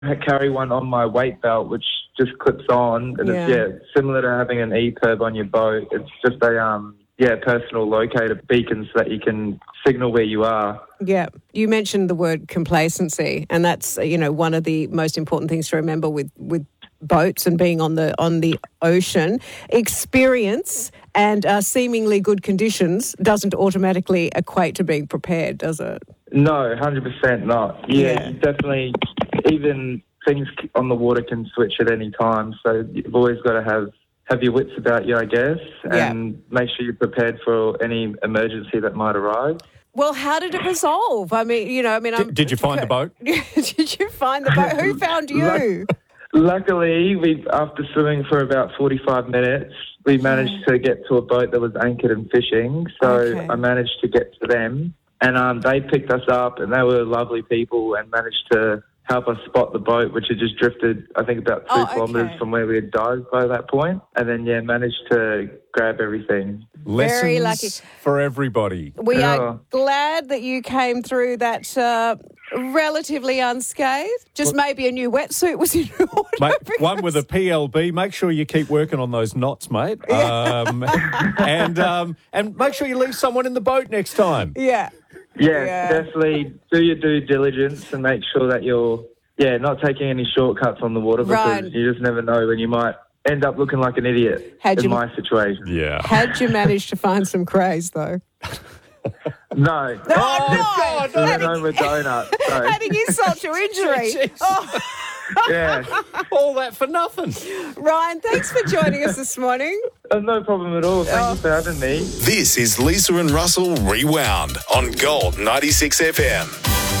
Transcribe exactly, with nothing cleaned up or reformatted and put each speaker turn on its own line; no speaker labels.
I carry one on my weight belt, which just clips on, and
Yeah.
it's yeah similar to having an E-Perb on your boat. It's just a um yeah personal locator beacon so that you can signal where you are.
Yeah. You mentioned the word complacency, and that's, you know, one of the most important things to remember with, with boats and being on the on the ocean. Experience and uh, seemingly good conditions doesn't automatically equate to being prepared, does it?
No, one hundred percent not. Yeah,
Yeah.
you definitely, even things on the water can switch at any time, so you've always got to have, have your wits about you, I guess, and
Yeah.
make sure you're prepared for any emergency that might arise.
Well, how did it resolve? I mean, you know, I mean... I'm,
Did, did you find the boat?
Did you find the boat? Who found you?
Luckily, we after swimming for about forty-five minutes, we managed to get to a boat that was anchored and fishing, so
Okay.
I managed to get to them. And um, they picked us up, and they were lovely people and managed to help us spot the boat, which had just drifted, I think, about two
Oh, okay.
kilometres from where we had dived by that point. And then, yeah, managed to grab everything.
Very
Lessons
lucky.
for everybody.
We
Yeah.
are glad that you came through that uh, relatively unscathed. Just maybe a new wetsuit was in order.
Mate, one
because-
with a P L B. Make sure you keep working on those knots, mate. Um, and um, and make sure you leave someone in the boat next time.
Yeah.
Yeah,
Yeah.
definitely do your due diligence and make sure that you're, yeah, not taking any shortcuts on the water because
Right.
you just never know when you might end up looking like an idiot
Had
in
you-
my situation.
Yeah.
Had you managed to find some craze, though?
No.
Oh, no!
We went home with donuts. So,
Adding insult to injury.
Jeez.
Oh,
yeah.
All that for nothing.
Ryan, thanks for joining us this morning.
Uh, No problem at all. Thank you for having me.
This is Lisa and Russell Rewound on Gold ninety-six F M.